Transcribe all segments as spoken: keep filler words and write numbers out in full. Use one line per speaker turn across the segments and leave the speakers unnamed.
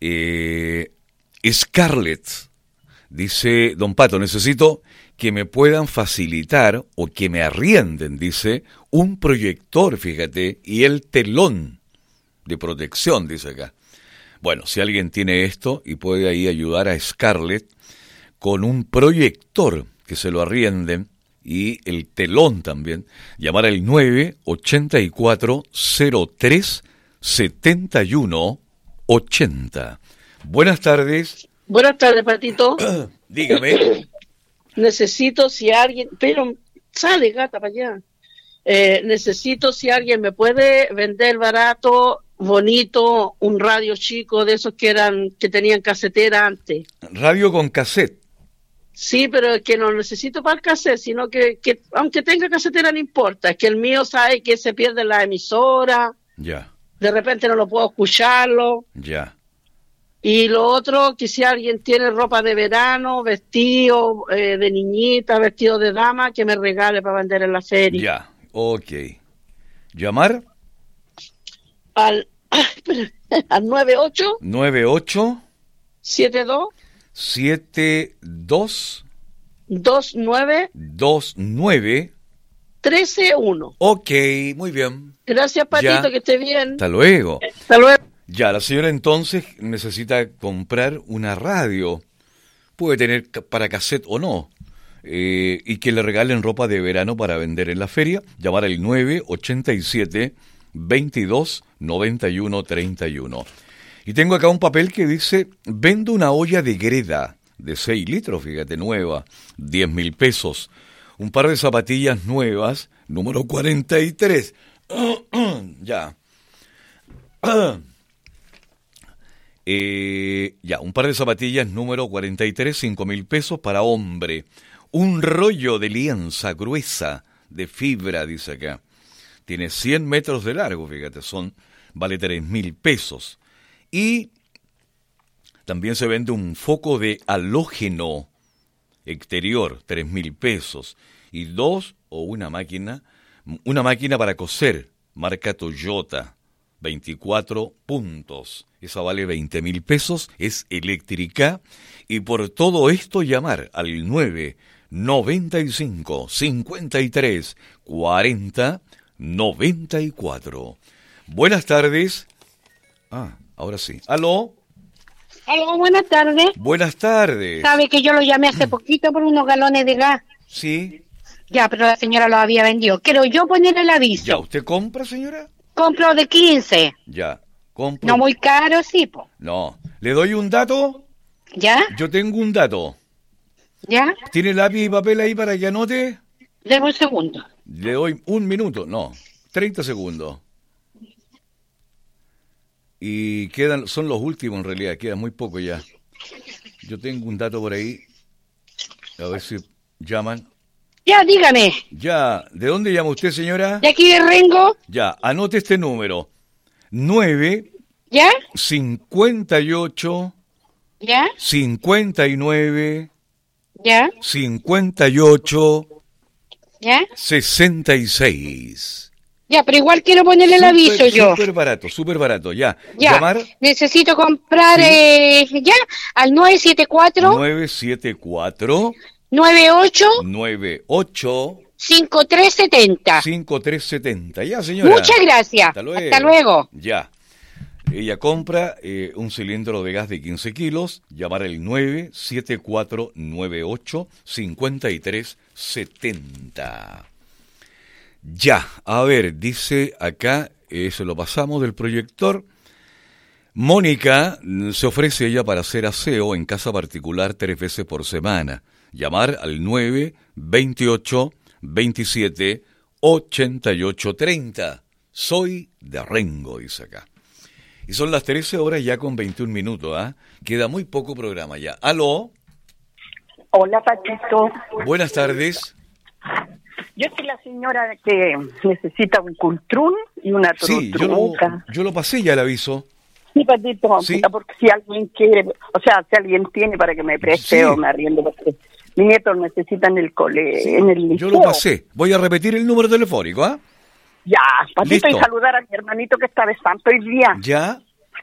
Eh, Scarlett, dice Don Pato, necesito que me puedan facilitar o que me arrienden, dice, un proyector, fíjate, y el telón de protección, dice acá. Bueno, si alguien tiene esto y puede ahí ayudar a Scarlett con un proyector que se lo arrienden y el telón también, llamar al nueve ochenta y cuatro cero tres setenta y uno ochenta. Buenas tardes.
Buenas tardes, Patito.
Dígame.
Necesito si alguien, pero sale gata para allá. Eh, necesito si alguien me puede vender barato, bonito, un radio chico de esos que eran, que tenían casetera antes.
Radio con cassette.
Sí, pero es que no necesito para el cassette, sino que, que aunque tenga casetera no importa, es que el mío sabe que se pierde la emisora.
Ya.
De repente no lo puedo escucharlo.
Ya.
Y lo otro, que si alguien tiene ropa de verano, vestido eh, de niñita, vestido de dama, que me regale para vender en la feria.
Ya, ok. ¿Llamar?
Al, al nueve ocho
nueve ocho
siete dos
siete dos
dos nueve
dos nueve
trece uno.
Ok, muy bien.
Gracias, Patito,
Ya.
que esté bien.
Hasta luego.
Hasta luego.
Ya, la señora entonces necesita comprar una radio. Puede tener ca- para cassette o no. Eh, y que le regalen ropa de verano para vender en la feria. Llamar al nueve ochenta y siete veintidós noventa y uno treinta y uno. Y tengo acá un papel que dice, vendo una olla de greda de seis litros, fíjate, nueva, diez mil pesos. Un par de zapatillas nuevas, número cuarenta y tres. Ya. Eh, ya, un par de zapatillas número cuarenta y tres, cinco mil pesos para hombre. Un rollo de lienza gruesa de fibra, dice acá. Tiene cien metros de largo, fíjate, son, vale tres mil pesos. Y también se vende un foco de halógeno exterior, tres mil pesos. Y dos o una máquina, una máquina para coser, marca Toyota, veinticuatro puntos. Esa vale veinte mil pesos, es eléctrica. Y por todo esto llamar al nueve noventa y cinco cincuenta y tres cuarenta noventa y cuatro. Buenas tardes. Ah, ahora sí. ¿Aló?
Aló, buenas tardes.
Buenas tardes.
Sabe que yo lo llamé hace poquito por unos galones de gas.
Sí.
Ya, pero la señora lo había vendido. Quiero yo poner el aviso.
¿Ya usted compra, señora?
Compro de quince.
Ya, compro.
No muy caro, sí, po.
No. ¿Le doy un dato?
¿Ya?
Yo tengo un dato.
¿Ya?
¿Tiene lápiz y papel ahí para que anote?
Deme un segundo.
Le doy un minuto, no, treinta segundos. Y quedan, son los últimos en realidad, queda muy poco ya. Yo tengo un dato por ahí, a ver si llaman.
Ya, dígame.
Ya, ¿de dónde llama usted, señora?
¿De aquí de Rengo?
Ya, anote este número. nueve,
¿Ya?
cincuenta y ocho,
¿Ya?
cincuenta y nueve,
¿Ya?
cincuenta y ocho,
¿Ya?
sesenta y seis.
Ya, pero igual quiero ponerle el aviso yo.
Súper barato, súper barato, ya.
Ya,
Llamar
necesito comprar,
Sí.
eh, ya, al nueve siete cuatro
nueve siete cuatro
nueve ocho
nueve ocho
cinco tres siete cero.
cinco tres siete cero. Ya, señora.
Muchas gracias.
Hasta luego.
Hasta luego.
Ya. Ella compra eh, un cilindro de gas de quince kilos, llamar al nueve siete cuatro nueve ocho cinco tres siete cero. Ya, a ver, dice acá, eh, se lo pasamos del proyector. Mónica mm, se ofrece ella para hacer aseo en casa particular tres veces por semana. Llamar al nueve veintiocho veintisiete ochenta y ocho treinta. Soy de Rengo, dice acá. Y son las trece horas ya con veintiún minutos, ¿ah? Queda muy poco programa ya. ¿Aló?
Hola, Patito.
Buenas tardes.
Yo soy la señora que necesita un cultrún y una
Sí, yo lo,
turutruca.
yo lo pasé ya el aviso.
Sí, Patito,
Sí.
porque si alguien quiere, o sea, si alguien tiene para que me preste
Sí.
o me arriende, porque mi nieto necesita en el cole,
Sí,
en el
yo
liceo.
lo pasé. Voy a repetir el número telefónico, ¿ah?
Ya, Patito,
Listo.
y saludar a mi hermanito que está de santo hoy día.
Ya.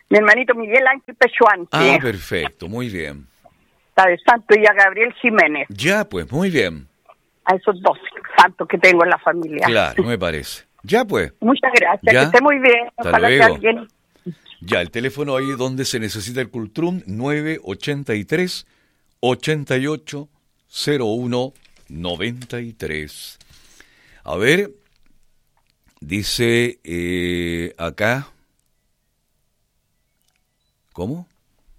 Mi hermanito Miguel Ángel Pechuante.
Ah, perfecto, muy bien.
Está de santo, y a Gabriel Jiménez.
Ya, pues, muy bien.
A esos dos santos que tengo en la familia.
Claro, me parece. Ya, pues.
Muchas gracias,
¿Ya?
que esté muy bien.
Hasta
Ojalá que
luego.
alguien...
Ya, el teléfono ahí donde se necesita el Cultrum, nueve ochenta y tres, ochenta y ocho, cero uno, noventa y tres. A ver, dice eh, acá... ¿Cómo?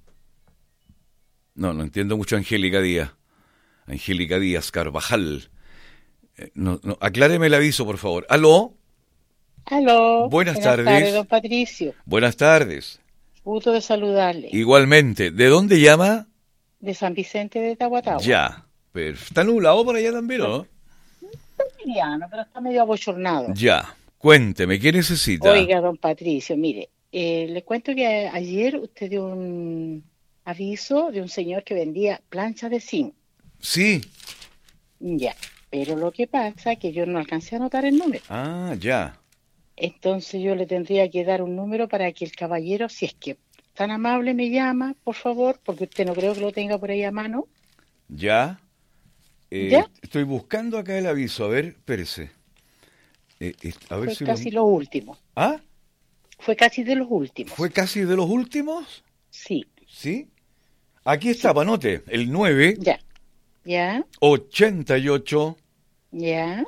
No, no entiendo mucho Angélica Díaz. Angélica Díaz Carvajal. Eh, no, no, acláreme el aviso, por favor. ¿Aló?
Aló.
Buenas tardes.
don Patricio.
Buenas tardes.
Gusto de saludarle.
Igualmente. ¿De dónde llama?
De San Vicente de Tahuatahua.
Ya. Pero está nublado por allá también, ¿no?
Está liviano, pero está medio abochornado.
Ya. Cuénteme, ¿qué necesita?
Oiga, don Patricio, mire, eh, le cuento que ayer usted dio un aviso de un señor que vendía planchas de zinc.
Sí.
Ya. Pero lo que pasa es que yo no alcancé a anotar el número.
Ah, ya.
Entonces yo le tendría que dar un número para que el caballero, si es que tan amable me llama, por favor, porque usted no creo que lo tenga por ahí a mano.
Ya. Eh,
¿Ya?
Estoy buscando acá el aviso. A ver, espérese. Eh, eh, a ver
Fue
si
casi
lo...
lo último.
¿Ah?
Fue casi de los últimos.
¿Fue casi de los últimos?
Sí.
¿Sí? Aquí está, panote, el nueve,
Ya. Ya.
ochenta y ocho,
Ya.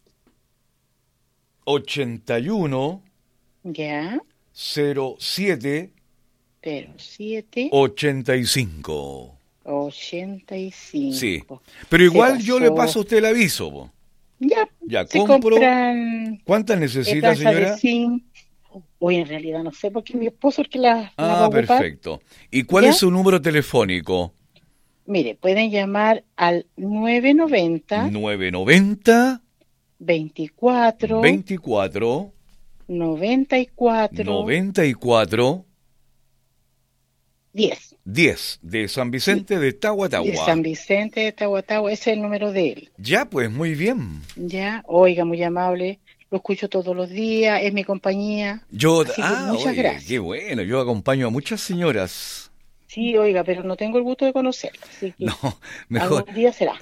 ochenta y uno,
Ya.
cero siete,
Pero siete.
ochenta y cinco.
Ochenta y cinco.
Sí. Pero igual
Se
yo le
pasó.
paso a usted el aviso, po.
Ya.
Ya,
Se
compro.
compran
¿Cuántas
eh,
necesita,
planchas
señora?
de zinc. Hoy en realidad no sé, porque mi esposo es el que la, la va a
Ah,
ocupar.
perfecto. ¿Y cuál
¿Ya?
es su número telefónico?
Mire, pueden llamar al nueve noventa,
nueve noventa,
veinticuatro,
veinticuatro,
noventa y cuatro,
noventa y cuatro,
diez.
diez, de San Vicente de
De
Tahuatahua.
San Vicente de Tahuatahua, ese es el número de él.
Ya, pues, muy bien.
Ya, oiga, muy amable, lo escucho todos los días, es mi compañía.
Yo,
Así que
ah,
muchas
oye,
gracias.
qué bueno, yo acompaño a muchas señoras.
Sí, oiga, pero no tengo el gusto de conocerlo, así que
No, mejor,
algún día será.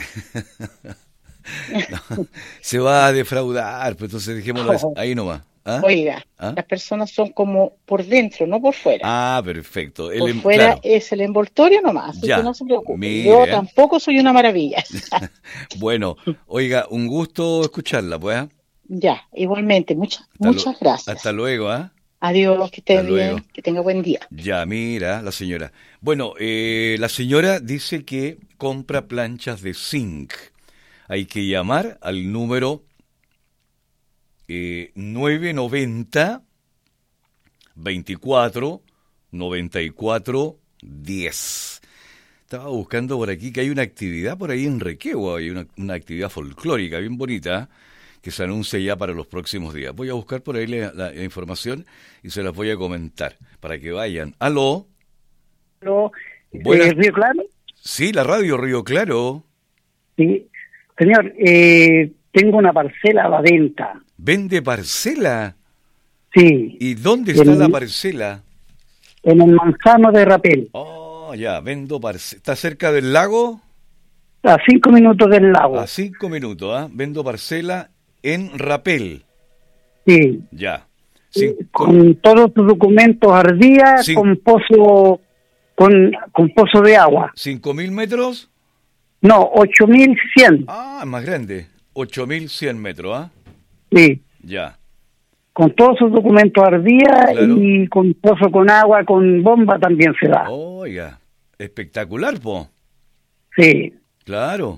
no, se va a defraudar, pues entonces dejémoslo
Oh.
ahí nomás. ¿Ah?
Oiga,
¿Ah?
las personas son como por dentro, no por fuera.
Ah, perfecto. El
por
em-
fuera
claro.
es el envoltorio nomás, así
Ya,
que no se preocupe.
mire.
Yo tampoco soy una maravilla.
Bueno, oiga, un gusto escucharla, pues. ¿ah?
Ya, igualmente, muchas,
Hasta lo-
muchas gracias.
Hasta luego, ¿ah?
Adiós, que esté
Hasta
bien,
luego.
que tenga buen día.
Ya, mira, la señora. Bueno, eh, la señora dice que compra planchas de zinc. Hay que llamar al número eh, nueve noventa, veinticuatro, noventa y cuatro, diez. Estaba buscando por aquí que hay una actividad por ahí en Requegua, hay una, una actividad folclórica bien bonita que se anuncia ya para los próximos días. Voy a buscar por ahí la, la información y se las voy a comentar para que vayan. ¿Aló?
Aló,
Buenas-
eh, Río Claro.
Sí, la radio Río Claro.
Sí. Señor, eh, tengo una parcela a la venta.
¿Vende parcela?
Sí,
¿Y dónde está
En-
la parcela?
en el Manzano de Rapel,
Oh, ya, vendo parcela. ¿Está cerca del lago?
a cinco minutos del lago.
A cinco minutos, ¿ah? Vendo parcela en Rapel.
Sí,
Ya. Cinco-
con todos sus documentos al día,
Sí.
con pozo, con, con pozo de agua.
¿Cinco mil metros?
No, ocho mil cien.
Ah, es más grande. Ocho mil cien metros, ¿ah?
Sí,
Ya.
con todos sus documentos al día
Claro.
y con pozo con agua, con bomba también se da.
Oiga, espectacular, po.
Sí.
Claro.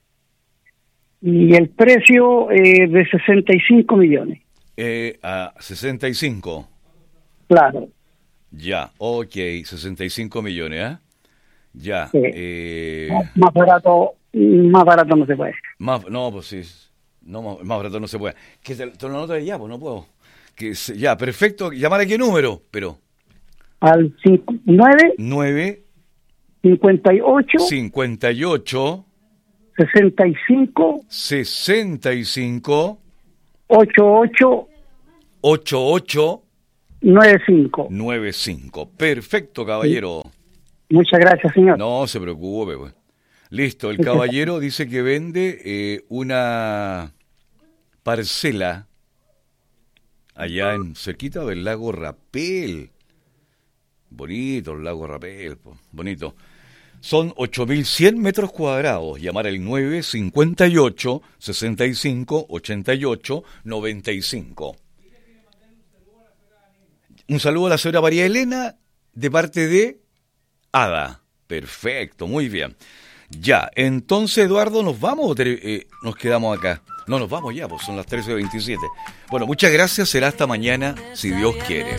Y el precio eh, de sesenta y cinco millones.
Eh, a sesenta y cinco.
Claro.
Ya, ok, sesenta y cinco millones, ¿ah? Ya.
Sí.
Eh,
Más barato, más barato no se puede.
más, no, pues sí. No, más, más barato no se puede. Que te, te lo anoto ya, pues no puedo. Que se- ya, perfecto. ¿Llamar a qué número? Pero
Al nueve,
nueve,
cincuenta y ocho,
cincuenta y ocho,
sesenta y cinco,
sesenta y cinco,
ochenta y ocho,
ochenta y ocho,
nueve cinco.
nueve cinco. Perfecto, caballero.
Muchas gracias, señor.
No se preocupe, pues. Listo, el caballero dice que vende eh, una parcela allá en cerquita del lago Rapel. Bonito el lago Rapel, po. Bonito. Son ocho mil cien metros cuadrados. Llamar al nueve cincuenta y ocho, sesenta y cinco, ochenta y ocho, noventa y cinco. Un saludo a la señora María Elena de parte de Ada. Perfecto, muy bien. Ya, entonces, Eduardo, ¿nos vamos o te- eh, nos quedamos acá? No, nos vamos ya, pues son las trece veintisiete. Bueno, muchas gracias, será hasta mañana, si Dios quiere.